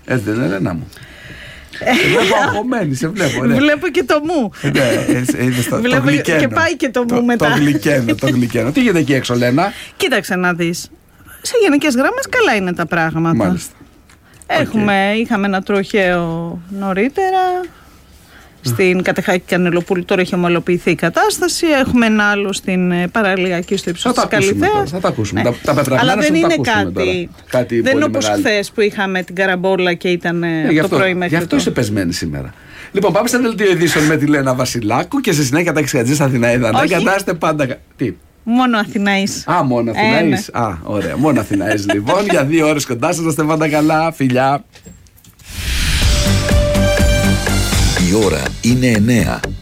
Έτσι δεν είναι, Ελένα μου? Σε βλέπω αγχωμένη, σε βλέπω. Ναι. Βλέπω και το μου. Βλέπω και πάει και το μου μετά. Το γλυκαίνω. Τι γίνεται εκεί έξω, Λένα? Κοίταξε να δεις. Σε γενικές γραμμές καλά είναι τα πράγματα. Μάλιστα. Είχαμε ένα τροχαίο νωρίτερα στην Κατεχάκη Κανελοπούλου, τώρα έχει ομαλοποιηθεί η κατάσταση. Έχουμε ένα άλλο στην παραλιακή στο ύψος της Καλυθέας. Θα τα ακούσουμε. Τα πετραγμένα. Αλλά δεν είναι κάτι. Δεν είναι όπως χθες που είχαμε την καραμπόλα και ήταν το πρωί μέχρι. Γι' αυτό είσαι πεσμένη σήμερα. Λοιπόν, πάμε σε δελτίο ειδήσεων με τη Λένα Βασιλάκου και στη συνέχεια τα Ξιατζής Αθηναίδα. Δεν κατάστε πάντα. Τι? Μόνο Αθηναής. Μόνο Αθηναής. Ωραία. Μόνο Αθηναής λοιπόν. Για 2 ώρες κοντά σας, να είστε πάντα καλά. Φιλιά. Η ώρα είναι 9.